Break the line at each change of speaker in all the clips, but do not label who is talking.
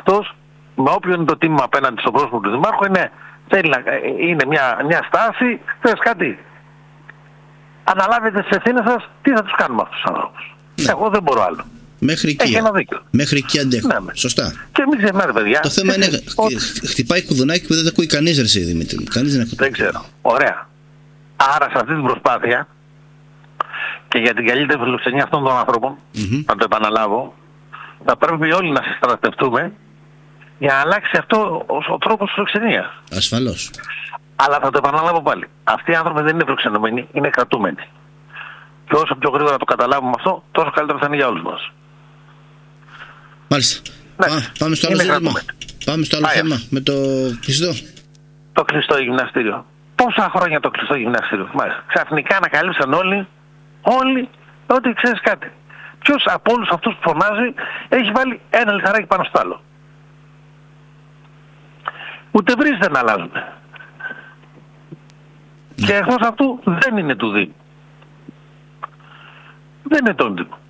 αυτός, με όποιο είναι το τίμημα απέναντι στον πρόσωπο του Δημάρχου, είναι μια στάση, θες κάτι. Αναλάβετε τις ευθύνες σας, τι θα τους κάνουμε αυτούς τους ανθρώπους. Ναι. Εγώ δεν μπορώ άλλο.
Μέχρι εκεί.
Έχει ένα δίκιο.
Μέχρι εκεί αντέχω.
Ναι.
Σωστά.
Και μην ξεχνάτε, παιδιά.
Το θέμα είναι χτυπάει κουδουνάκι που δεν τα ακούει κανείς, ρε Δημήτρη. Κανείς δεν
ξέρω. Ωραία. Άρα σε αυτή την προσπάθεια και για την καλύτερη φιλοξενία αυτών των ανθρώπων, να το επαναλάβω, θα πρέπει όλοι να συστρατευτούμε για να αλλάξει αυτό ο τρόπος φιλοξενίας.
Ασφαλώς.
Αλλά θα το επαναλάβω πάλι. Αυτοί οι άνθρωποι δεν είναι φιλοξενούμενοι, είναι κρατούμενοι. Και όσο πιο γρήγορα το καταλάβουμε αυτό, τόσο καλύτερο θα είναι για όλους μας.
Μάλιστα. Ναι. Πάμε στο άλλο ζήτημα. Πάμε στο άλλο θέμα με το κλειστό.
Το κλειστό γυμναστήριο. Πόσα χρόνια το κλειστό γυμναστήριο. Μάλιστα. Ξαφνικά ανακαλύψαν όλοι ότι ξέρεις κάτι. Ποιος από όλους αυτούς που φωνάζει έχει βάλει ένα λιθαράκι πάνω στο άλλο. Ούτε βρύς δεν αλλάζουν. Και εκτός αυτού δεν είναι του Δήμου. Δεν είναι τον Δήμο.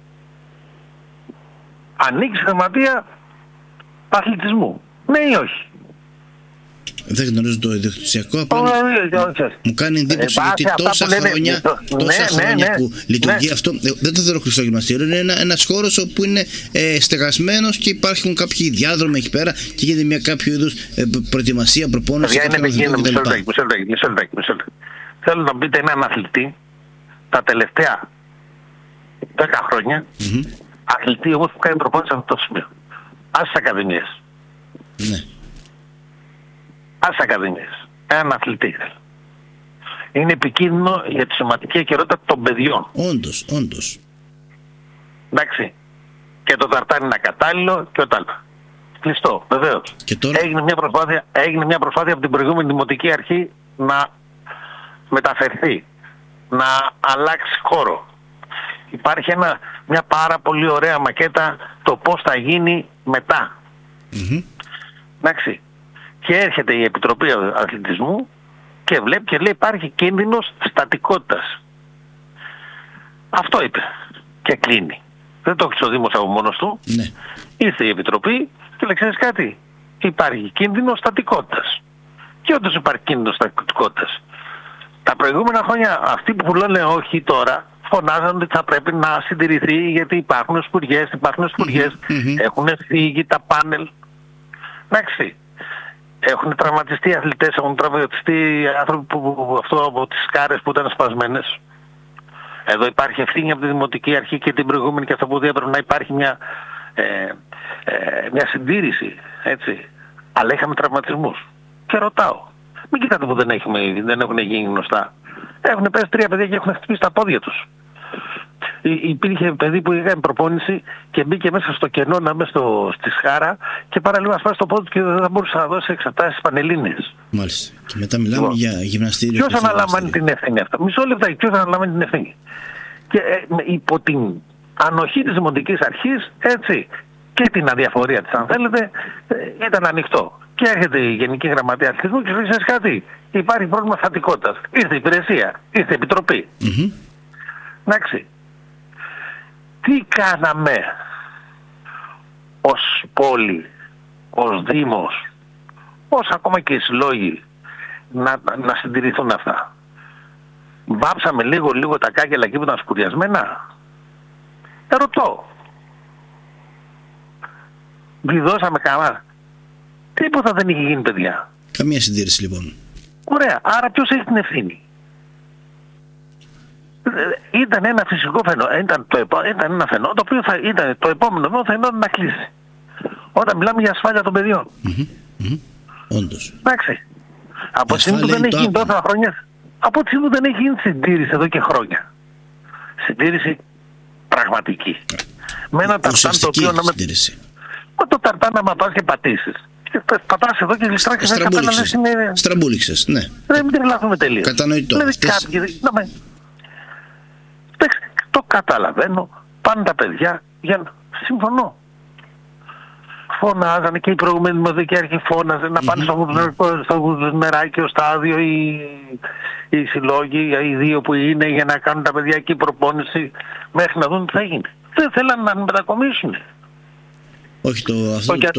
Ανοίξει γραμματεία αθλητισμού. Ναι ή όχι.
Δεν γνωρίζω το ιδιοκτησιακό, απλά μου κάνει εντύπωση γιατί τόσα χρόνια που λειτουργεί αυτό, δεν το θεωρώ κλειστό γυμναστήριο, είναι ένας χώρος όπου είναι στεγασμένος και υπάρχουν κάποιοι διάδρομοι εκεί πέρα και γίνεται μια κάποιο είδους προετοιμασία, προπόνηση.
Είναι επικίνδυνο, μισό λεπτάκι. Θέλω να πείτε έναν αθλητή τα τελευταία 10 χρόνια, αθλητή όμως που κάνει προπόνηση σε αυτό το σημείο. Ας τις ακαδημίες.
Ναι.
Ας ακαδημίες. Έναν αθλητή. Είναι επικίνδυνο για τη σωματική ακερότητα των παιδιών.
Όντως.
Εντάξει. Και το ταρτάνι είναι ακατάλληλο και ό,τι άλλο. Κλειστό, βεβαίως.
Τώρα...
Έγινε μια προσπάθεια από την προηγούμενη δημοτική αρχή να μεταφερθεί, να αλλάξει χώρο. Υπάρχει μια πάρα πολύ ωραία μακέτα το πώς θα γίνει μετά. Εντάξει. Και έρχεται η Επιτροπή Αθλητισμού και βλέπει και λέει υπάρχει κίνδυνος στατικότητας. Αυτό είπε. Και κλείνει. Δεν το έχει ο Δήμος από μόνος του.
Ναι.
Ήρθε η Επιτροπή και λέει ξέρεις κάτι. Υπάρχει κίνδυνος στατικότητας. Και όντως υπάρχει κίνδυνος στατικότητας. Τα προηγούμενα χρόνια αυτοί που λένε όχι τώρα φωνάζαν ότι θα πρέπει να συντηρηθεί γιατί υπάρχουν σπουργιές, έχουν φύγει τα πάνελ. Εντάξει. Έχουν τραυματιστεί αθλητές, έχουν τραυματιστεί άνθρωποι που αυτό από τις σκάρες που ήταν σπασμένες. Εδώ υπάρχει ευθύνη από τη Δημοτική Αρχή και την προηγούμενη και αυτό που έπρεπε να υπάρχει μια συντήρηση, έτσι. Αλλά είχαμε τραυματισμούς. Και ρωτάω, μην κοιτάτε που δεν έχουν γίνει γνωστά. Έχουν πέσει 3 παιδιά και έχουν χτυπήσει τα πόδια τους. Υπήρχε παιδί που έκανε προπόνηση και μπήκε μέσα στο κενό να μέσα στη σχάρα και παραλίγο να σπάσει το πόδι του και δεν θα μπορούσε να δώσει εξετάσεις πανελλήνιες.
Μάλιστα. Και μετά μιλάμε για γυμναστήριο.
Ποιος αναλαμβάνει την ευθύνη αυτά. Μισό λεπτά, ποιος αναλαμβάνει την ευθύνη. Και υπό την ανοχή της Δημοτικής Αρχής, έτσι, και την αδιαφορία της αν θέλετε, ήταν ανοιχτό. Και έρχεται η Γενική Γραμματεία Αθλητισμού και λέει κάτι. Υπάρχει πρόβλημα στατικότητας. Ήρθε η υπηρεσία, ήρθε η Επιτροπή. Εντάξει. Τι κάναμε ως πόλη, ως Δήμος, ως ακόμα και οι συλλόγοι να συντηρηθούν αυτά. Βάψαμε λίγο τα κάγκελα εκεί που ήταν σκουριασμένα. Ρωτώ. Βιδώσαμε καλά. Τίποτα δεν είχε γίνει, παιδιά.
Καμία συντήρηση λοιπόν.
Ωραία. Άρα ποιος έχει την ευθύνη. Ήταν ένα φυσικό φαινόμενο. Ήταν ένα φαινόμενο το οποίο ήταν το επόμενο θα ήταν να κλείσει. Όταν μιλάμε για ασφάλεια των παιδιών.
Όντως.
Εντάξει. Από τη στιγμή που δεν έχει γίνει τόσα χρόνια, από τη στιγμή που δεν έχει γίνει συντήρηση εδώ και χρόνια. Συντήρηση πραγματική. Με ένα ταρτάν το οποίο να με το ταρτάν να πας και πατήσεις. Πατάς εδώ και γλιστράκες και κατάλαβες είναι...
Στραμπούληξες, ναι.
Δεν μην τρελαθούμε τελείως.
Κατανοητό.
Το καταλαβαίνω. Πάνε τα παιδιά για να... Συμφωνώ. Φωνάζανε και η προηγούμενη δημοτική αρχή φώναζε να πάνε στο νεράκιο στάδιο οι συλλόγοι, οι 2 που είναι για να κάνουν τα παιδιά εκεί προπόνηση μέχρι να δουν τι θα γίνει. Δεν θέλανε να μετακομίσουν.
Όχι αυτό